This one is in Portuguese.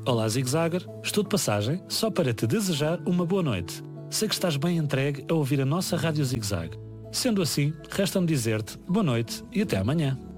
Olá, Zig-Zagger. Estou de passagem só para te desejar uma boa noite. Sei que estás bem entregue a ouvir a nossa Rádio Zig-Zag. Sendo assim, resta-me dizer-te boa noite e até amanhã.